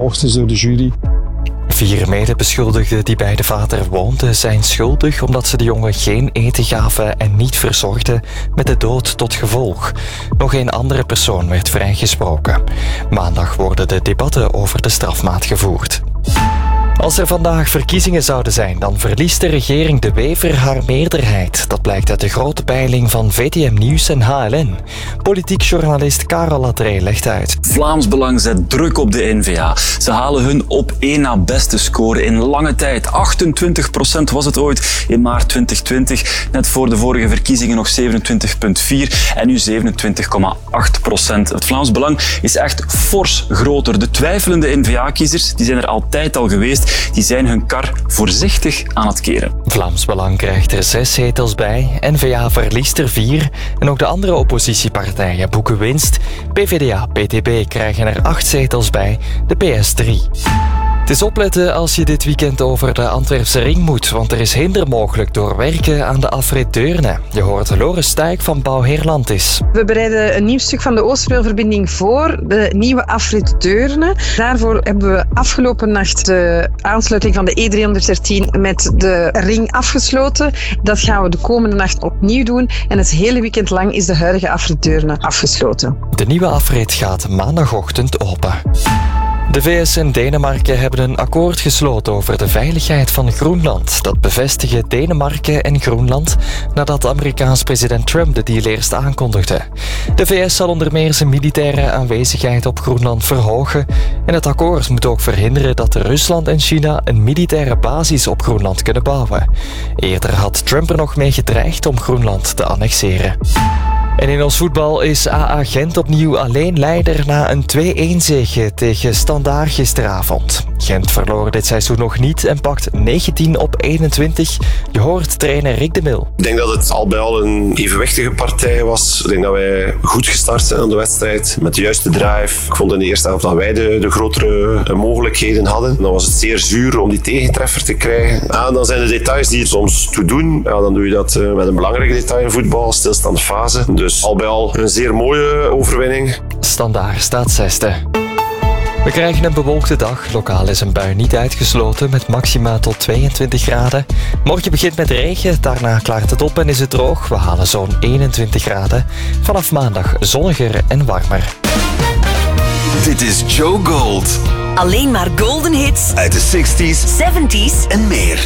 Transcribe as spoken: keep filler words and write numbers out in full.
hoogstens door de jury. Vier medebeschuldigden die bij de vader woonden zijn schuldig omdat ze de jongen geen eten gaven en niet verzorgden, met de dood tot gevolg. Nog een andere persoon werd vrijgesproken. Maandag worden de debatten over de strafmaat gevoerd. Als er vandaag verkiezingen zouden zijn, dan verliest de regering De Wever haar meerderheid. Dat blijkt uit de grote peiling van V T M Nieuws en H L N. Politiek journalist Karel Latree legt uit. Vlaams Belang zet druk op de N V A. Ze halen hun op één na beste score in lange tijd. achtentwintig procent was het ooit in maart twintig twintig. Net voor de vorige verkiezingen nog zevenentwintig komma vier en nu zevenentwintig komma acht procent. Het Vlaams Belang is echt fors groter. De twijfelende N V A-kiezers die zijn er altijd al geweest. Die zijn hun kar voorzichtig aan het keren. Vlaams Belang krijgt er zes zetels bij, N V A verliest er vier en ook de andere oppositiepartijen boeken winst. P V D A, P T B krijgen er acht zetels bij, de P S drie. Het is opletten als je dit weekend over de Antwerpse ring moet, want er is hinder mogelijk door werken aan de afrit Deurne. Je hoort Loris Stuyck van Bouwheerlandis. We bereiden een nieuw stuk van de Oosterweelverbinding voor, de nieuwe afrit Deurne. Daarvoor hebben we afgelopen nacht de aansluiting van de E driehonderddertien met de ring afgesloten. Dat gaan we de komende nacht opnieuw doen en het hele weekend lang is de huidige afrit Deurne afgesloten. De nieuwe afrit gaat maandagochtend open. De V S en Denemarken hebben een akkoord gesloten over de veiligheid van Groenland. Dat bevestigen Denemarken en Groenland nadat Amerikaans president Trump de deal eerst aankondigde. De V S zal onder meer zijn militaire aanwezigheid op Groenland verhogen en het akkoord moet ook verhinderen dat Rusland en China een militaire basis op Groenland kunnen bouwen. Eerder had Trump er nog mee gedreigd om Groenland te annexeren. En in ons voetbal is A A Gent opnieuw alleen leider na een twee-een zege tegen Standaard gisteravond. Gent verloor dit seizoen nog niet en pakt negentien op eenentwintig. Je hoort trainer Rick de Mil. Ik denk dat het al bij al een evenwichtige partij was. Ik denk dat wij goed gestart zijn aan de wedstrijd, met de juiste drive. Ik vond in de eerste helft dat wij de, de grotere mogelijkheden hadden. Dan was het zeer zuur om die tegentreffer te krijgen. Ja, dan zijn de details die er soms toe doen. Ja, dan doe je dat met een belangrijk detail in voetbal, stilstaande fase. Dus al bij al een zeer mooie overwinning. Standaard staat zesde. We krijgen een bewolkte dag. Lokaal is een bui niet uitgesloten met maxima tot tweeëntwintig graden. Morgen begint met regen, daarna klaart het op en is het droog. We halen zo'n eenentwintig graden. Vanaf maandag zonniger en warmer. Dit is Joe Gold. Alleen maar golden hits Uit de zestig's zeventig's en meer.